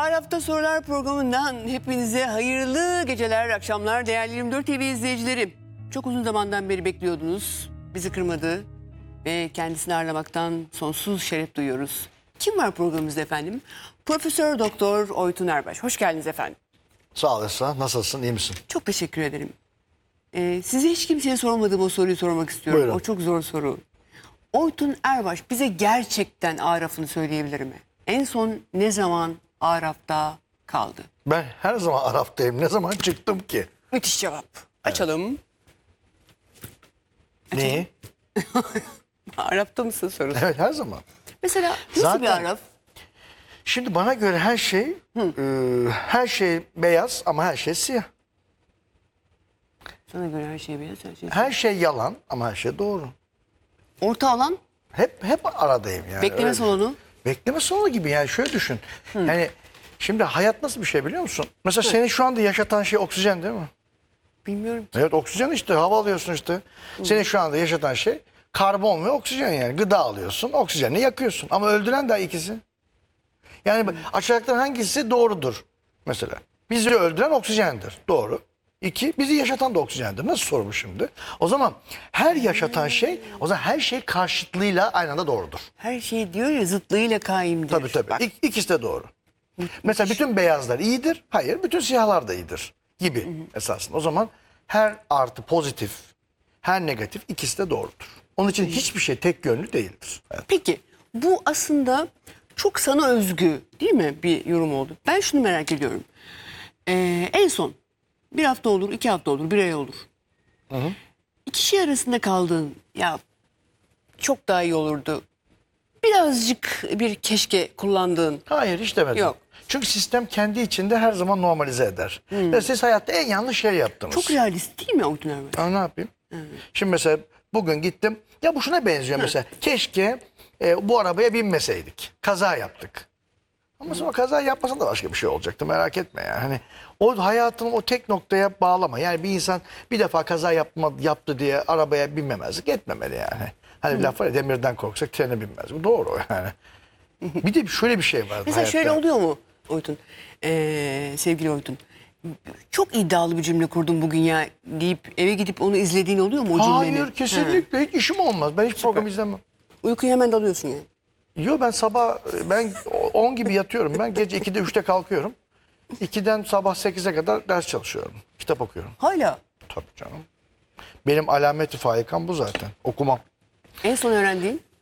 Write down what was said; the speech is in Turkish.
Araf'ta Sorular programından hepinize hayırlı geceler, akşamlar değerli 24 TV izleyicileri. Çok uzun zamandan beri bekliyordunuz. Bizi kırmadı ve kendisini ağırlamaktan sonsuz şeref duyuyoruz. Kim var programımızda efendim? Profesör Doktor Oytun Erbaş. Hoş geldiniz efendim. Sağ olasın. Nasılsın? İyi misin? Çok teşekkür ederim. Size hiç kimseye sormadığım o soruyu sormak istiyorum. Buyurun. O çok zor soru. Oytun Erbaş bize gerçekten Araf'ını söyleyebilir mi? En son ne zaman Araf'ta kaldı? Ben her zaman Araf'tayım. Ne zaman çıktım ki? Müthiş cevap. Açalım. Neyi? Araf'ta mısın sorusu. Evet, her zaman. Mesela nasıl Zaten- bir Araf? Şimdi bana göre her şey beyaz ama her şey siyah. Sana göre her şey beyaz, her şey. Her şey yalan ama her şey doğru. Orta alan, Hep aradayım yani. bekleme öyle. salonu. Bekleme salonu gibi yani, şöyle düşün. Yani şimdi hayat nasıl bir şey biliyor musun? Mesela seni şu anda yaşatan şey oksijen değil mi? Bilmiyorum ki. Evet, oksijen işte, hava alıyorsun işte. Seni şu anda yaşatan şey karbon ve oksijen yani. Gıda alıyorsun, oksijeni yakıyorsun. Ama öldüren de ikisi. Yani aşağıdakilerin hangisi doğrudur mesela? Bizi öldüren oksijendir. Doğru. İki, bizi yaşatan da oksijendir. Nasıl soru bu şimdi? O zaman her yaşatan şey, o zaman her şey karşıtlığıyla aynı anda doğrudur. Her şey diyor ya zıtlığıyla kaimdir. Tabii tabii. Bak, İkisi de doğru. Mesela bütün beyazlar iyidir. Hayır, bütün siyahlar da iyidir gibi esasında. O zaman her artı pozitif, her negatif ikisi de doğrudur. Onun için hiçbir şey tek yönlü değildir. Evet. peki bu aslında çok sana özgü değil mi bir yorum oldu. Ben şunu merak ediyorum. En son bir hafta olur, 2 hafta olur, 1 ay olur. İki şey arasında kaldığın ya çok daha iyi olurdu. Birazcık bir keşke kullandığın. Hayır, hiç demedim. Yok. Çünkü sistem kendi içinde her zaman normalize eder. Ve siz hayatta en yanlış şey yaptınız. Çok realist değil mi Oytun Erbaş? Ama ne yapayım? Şimdi mesela bugün gittim. Ya bu şuna benziyor mesela. Keşke bu arabaya binmeseydik. Kaza yaptık. Ama sonra kaza yapmasan da başka bir şey olacaktı. Merak etme yani. Hani o hayatını o tek noktaya bağlama. Yani bir insan bir defa kaza yaptı diye arabaya binmemezlik etmemeli yani. Hani laf var ya, demirden korksak trene binmez. Bu doğru yani. Bir de şöyle bir şey var Mesela hayatta. şöyle oluyor mu Oytun? Sevgili Oytun. Çok iddialı bir cümle kurdum bugün ya deyip eve gidip onu izlediğin oluyor mu o cümleni? Hayır, kesinlikle. Hiç işim olmaz. Ben hiç program izlemem. Uykuyu hemen dalıyorsun yani. Yo, ben 10 gibi yatıyorum. Ben gece 2'de 3'te kalkıyorum. 2'den sabah 8'e kadar ders çalışıyorum. Kitap okuyorum. Hala. Tabii canım. Benim alameti faikam bu zaten. Okumam. En son öğrendiğin?